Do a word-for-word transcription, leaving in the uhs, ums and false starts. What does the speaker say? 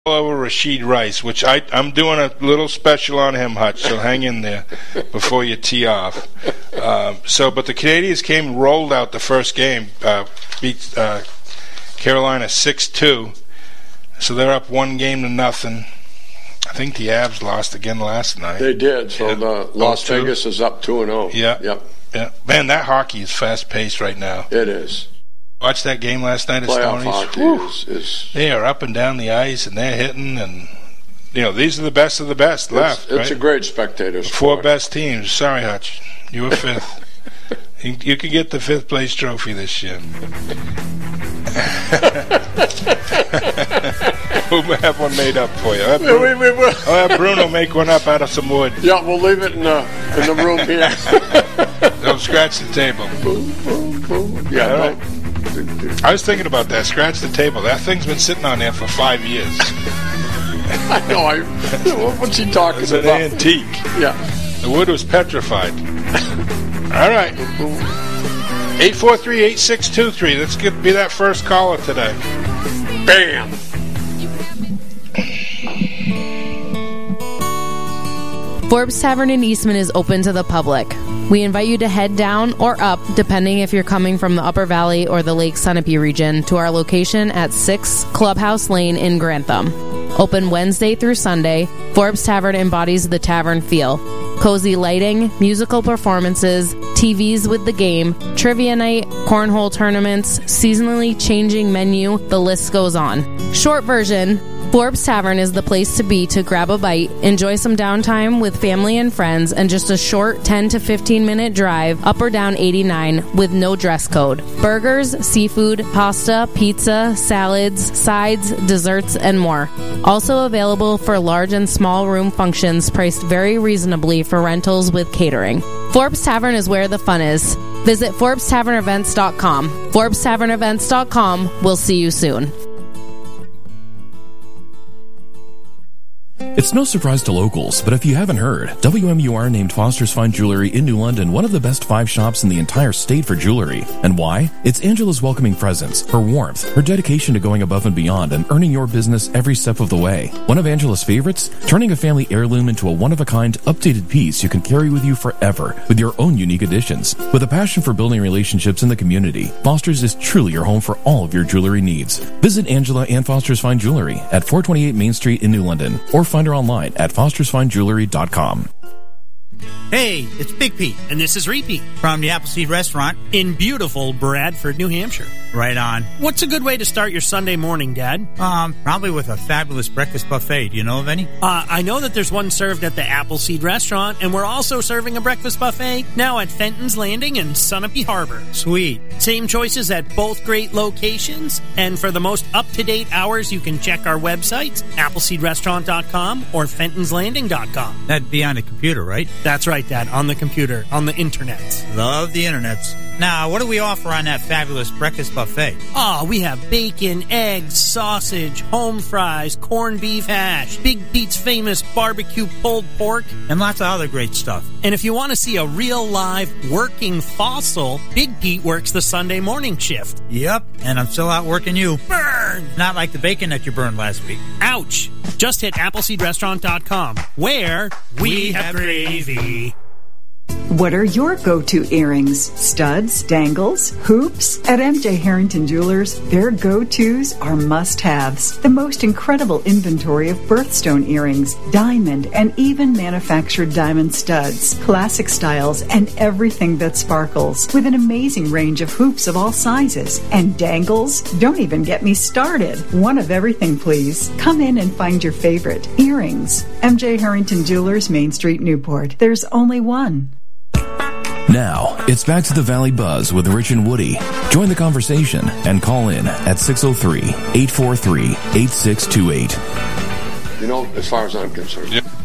over Rashid Rice, which I, I'm doing a little special on him, Hutch, so hang in there before you tee off. Um, so, but the Canadians came and rolled out the first game, uh, beat uh, Carolina six two, so they're up one game to nothing. I think the Avs lost again last night. They did, so yeah. the Las oh, Vegas is up two and oh. Yeah. Yep. Yeah. Man, that hockey is fast-paced right now. It is. Watched that game last night at Playoff Stoney's. hockey is, is... They are up and down the ice, and they're hitting, and, you know, these are the best of the best it's, left, It's right? a great spectator sport. Four best teams. Sorry, Hutch. You were fifth. you, you could get the fifth-place trophy this year. We'll have one made up for you. I'll have, Bruno, we, we, we. I'll have Bruno make one up out of some wood. Yeah, we'll leave it in the, in the room here. Don't scratch the table. Boom, boom, boom. Yeah, right. I was thinking about that. Scratch the table. That thing's been sitting on there for five years. I know. I, what's he talking it's about? It's an antique. Yeah. The wood was petrified. All right. eight four three, eight six two three. Let's get be that first caller today. Bam. Forbes Tavern in Eastman is open to the public. We invite you to head down or up, depending if you're coming from the Upper Valley or the Lake Sunapee region, to our location at six Clubhouse Lane in Grantham. Open Wednesday through Sunday, Forbes Tavern embodies the tavern feel. Cozy lighting, musical performances, T Vs with the game, trivia night, cornhole tournaments, seasonally changing menu, the list goes on. Short version, Forbes Tavern is the place to be to grab a bite, enjoy some downtime with family and friends, and just a short ten to fifteen minute drive up or down eighty-nine with no dress code. Burgers, seafood, pasta, pizza, salads, sides, desserts, and more. Also available for large and small room functions priced very reasonably for rentals with catering. Forbes Tavern is where the fun is. Visit Forbes Tavern Events dot com. Forbes Tavern Events dot com. We'll see you soon. It's no surprise to locals, but if you haven't heard, W M U R named Foster's Fine Jewelry in New London one of the best five shops in the entire state for jewelry. And why? It's Angela's welcoming presence, her warmth, her dedication to going above and beyond and earning your business every step of the way. One of Angela's favorites? Turning a family heirloom into a one-of-a-kind, updated piece you can carry with you forever with your own unique additions. With a passion for building relationships in the community, Foster's is truly your home for all of your jewelry needs. Visit Angela and Foster's Fine Jewelry at four twenty-eight Main Street in New London, or find her online at fosters fine jewelry dot com. Hey, it's Big Pete, and this is Repeat from the Appleseed Restaurant in beautiful Bradford, New Hampshire. Right on. What's a good way to start your Sunday morning, Dad? Um, probably with a fabulous breakfast buffet. Do you know of any? Uh, I know that there's one served at the Appleseed Restaurant, and we're also serving a breakfast buffet now at Fenton's Landing and Sunapee Harbor. Sweet. Same choices at both great locations, and for the most up-to-date hours, you can check our websites, appleseed restaurant dot com or fentons landing dot com. That'd be on the computer, right? That's right, Dad, on the computer, on the internet. Love the internets. Now, what do we offer on that fabulous breakfast buffet? Oh, we have bacon, eggs, sausage, home fries, corned beef hash, Big Pete's famous barbecue pulled pork, and lots of other great stuff. And if you want to see a real live working fossil, Big Pete works the Sunday morning shift. Yep, and I'm still out working you. Burn! Not like the bacon that you burned last week. Ouch! Just hit appleseed restaurant dot com, where we, we have gravy. What are your go-to earrings? Studs, dangles, hoops? At M J Harrington Jewelers, their go-tos are must-haves. The most incredible inventory of birthstone earrings, diamond, and even manufactured diamond studs, classic styles, and everything that sparkles, with an amazing range of hoops of all sizes. And dangles? Don't even get me started. One of everything, please. Come in and find your favorite. Earrings. M J Harrington Jewelers, Main Street, Newport. There's only one. Now, it's back to the Valley Buzz with Rich and Woody. Join the conversation and call in at six oh three, eight four three, eight six two eight. You know, as far as I'm concerned, yep.